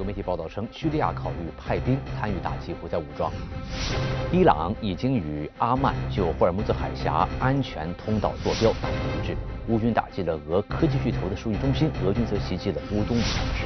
国媒体报道称，叙利亚考虑派兵参与打击胡塞武装。伊朗已经与阿曼就霍尔木兹海峡安全通道坐标达成一致。乌军打击了俄科技巨头的数据中心，俄军则袭击了乌东城市。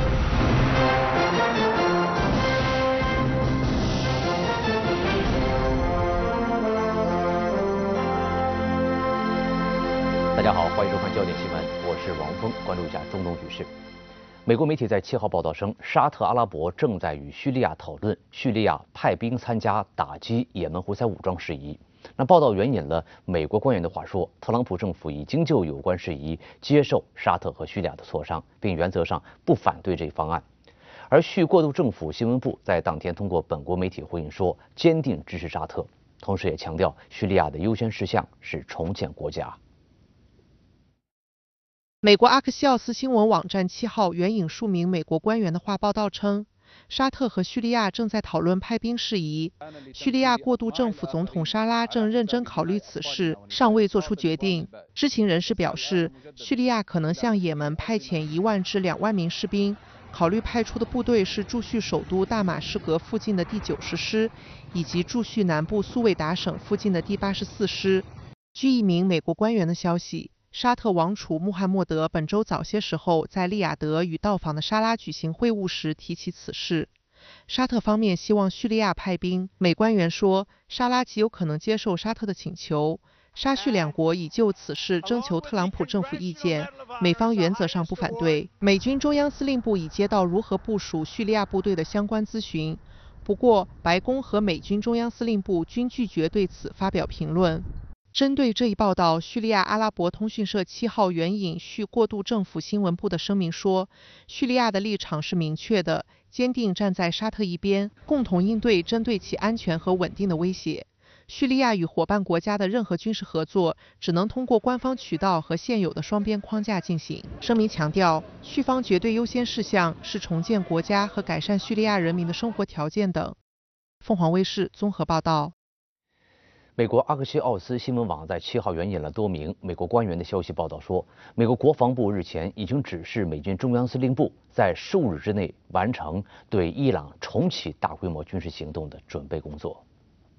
大家好，欢迎收看焦点新闻，我是王峰，关注一下中东局势。美国媒体在7号报道称，沙特阿拉伯正在与叙利亚讨论叙利亚派兵参加打击也门胡塞武装事宜。那报道援引了美国官员的话说，特朗普政府已经就有关事宜接受沙特和叙利亚的磋商，并原则上不反对这一方案。而叙过渡政府新闻部在当天通过本国媒体回应说，坚定支持沙特，同时也强调叙利亚的优先事项是重建国家。 美国阿克西奥斯新闻网站7号援引数名美国官员的话报道称，沙特和叙利亚正在讨论派兵事宜，叙利亚过渡政府总统沙拉正认真考虑此事，尚未做出决定。知情人士表示，叙利亚可能向也门派遣1万至2万名士兵，考虑派出的部队是驻叙首都大马士革附近的第90师，以及驻叙南部苏韦达省附近的第84师。据一名美国官员的消息，沙特王储穆罕默德本周早些时候在利雅得与到访的沙拉举行会晤时提起此事。沙特方面希望叙利亚派兵，美官员说，沙拉极有可能接受沙特的请求。沙叙两国已就此事征求特朗普政府意见，美方原则上不反对。美军中央司令部已接到如何部署叙利亚部队的相关咨询，不过白宫和美军中央司令部均拒绝对此发表评论。针对这一报道，叙利亚阿拉伯通讯社7号援引叙过渡政府新闻部的声明说，叙利亚的立场是明确的，坚定站在沙特一边，共同应对针对其安全和稳定的威胁。叙利亚与伙伴国家的任何军事合作只能通过官方渠道和现有的双边框架进行。声明强调，叙方绝对优先事项是重建国家和改善叙利亚人民的生活条件等。凤凰卫视综合报道。 美国阿克西奥斯新闻网在7号援引了多名美国官员的消息报道说，美国国防部日前已经指示美军中央司令部在数日之内完成对伊朗重启大规模军事行动的准备工作。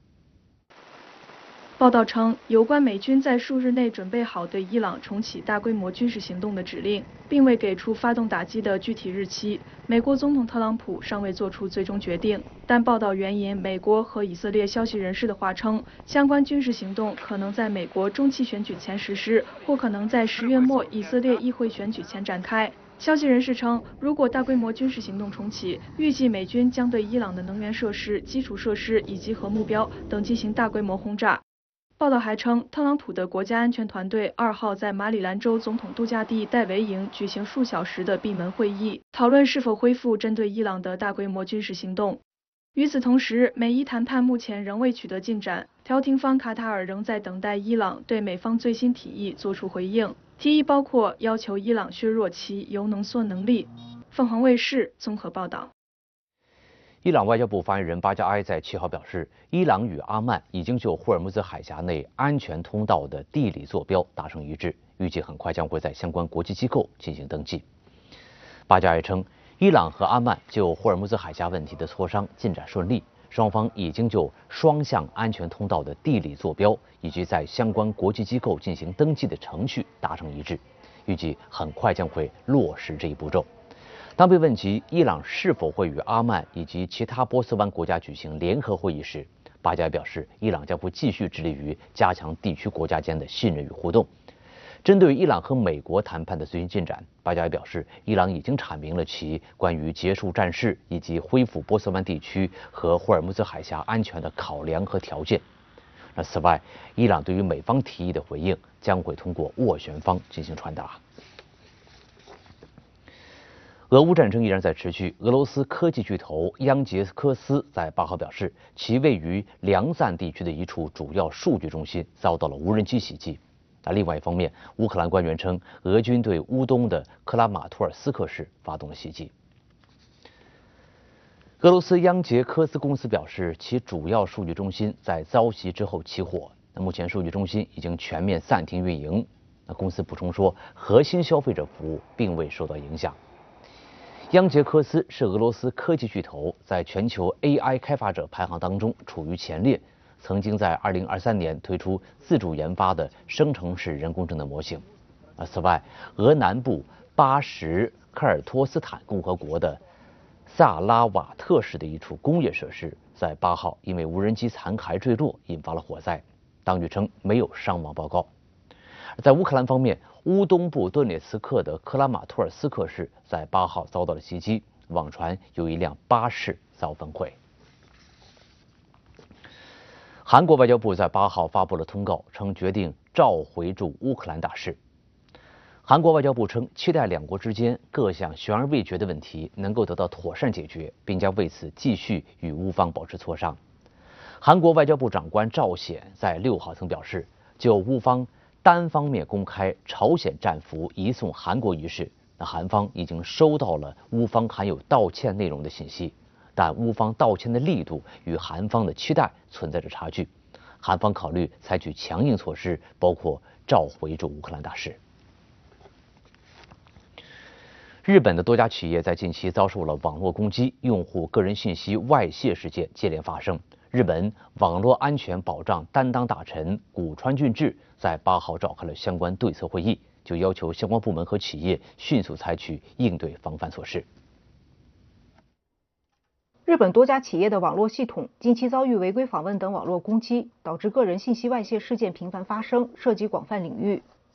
报道称，有关美军在数日内准备好对伊朗重启大规模军事行动的指令，并未给出发动打击的具体日期。美国总统特朗普尚未做出最终决定，但报道援引美国和以色列消息人士的话称，相关军事行动可能在美国中期选举前实施，或可能在10月末以色列议会选举前展开。消息人士称，如果大规模军事行动重启，预计美军将对伊朗的能源设施、基础设施以及核目标等进行大规模轰炸。报道还称，特朗普的国家安全团队2号在马里兰州总统度假地戴维营举行数小时的闭门会议，讨论是否恢复针对伊朗的大规模军事行动。与此同时，美伊谈判目前仍未取得进展，调停方卡塔尔仍在等待伊朗对美方最新提议作出回应，提议包括要求伊朗削弱其铀浓缩能力。凤凰卫视综合报道。 伊朗外交部发言人巴加埃在7号表示，伊朗与阿曼已经就霍尔木兹海峡内安全通道的地理坐标达成一致，预计很快将会在相关国际机构进行登记。巴加埃称，伊朗和阿曼就霍尔木兹海峡问题的磋商进展顺利，双方已经就双向安全通道的地理坐标以及在相关国际机构进行登记的程序达成一致，预计很快将会落实这一步骤。当被问及伊朗是否会与阿曼以及其他波斯湾国家举行联合会议时，巴加埃表示，伊朗将会继续致力于加强地区国家间的信任与互动。针对伊朗和美国谈判的最新进展，巴加埃表示，伊朗已经阐明了其关于结束战事以及恢复波斯湾地区和霍尔木兹海峡安全的考量和条件。此外，伊朗对于美方提议的回应将会通过斡旋方进行传达。俄乌战争依然在持续。俄罗斯科技巨头央杰科斯在8号表示，其位于梁赞地区的一处主要数据中心遭到了无人机袭击。另外一方面，乌克兰官员称，俄军对乌东的克拉马托尔斯克市发动了袭击。俄罗斯央杰科斯公司表示，其主要数据中心在遭袭之后起火。目前数据中心已经全面暂停运营。公司补充说，核心消费者服务并未受到影响。 央杰克斯是俄罗斯科技巨头，在全球 AI 开发者排行当中处于前列，曾经在2023年推出自主研发的生成式人工智能模型。此外，俄南部巴什科尔托斯坦共和国的萨拉瓦特市的一处工业设施在8号因为无人机残骸坠落引发了火灾，当局称没有伤亡报告。在乌克兰方面，乌东部顿涅茨克的克拉马托尔斯克市在8号遭到了袭击，网传有一辆巴士遭焚毁。韩国外交部在8号发布了通告，称决定召回驻乌克兰大使。韩国外交部称，期待两国之间各项悬而未决的问题能够得到妥善解决，并将为此继续与乌方保持磋商。韩国外交部长官赵显在6号曾表示，就乌方单方面公开朝鲜战俘移送韩国一事，韩方已经收到了乌方含有道歉内容的信息，但乌方道歉的力度与韩方的期待存在着差距，韩方考虑采取强硬措施，包括召回驻乌克兰大使。日本的多家企业在近期遭受了网络攻击，用户个人信息外泄事件接连发生。日本网络安全保障担当大臣古川俊治在8号召开了相关对策会议，就要求相关部门和企业迅速采取应对防范措施。 日本多家企业的网络系统近期遭遇违规访问等网络攻击，导致个人信息外泄事件频繁发生，涉及广泛领域。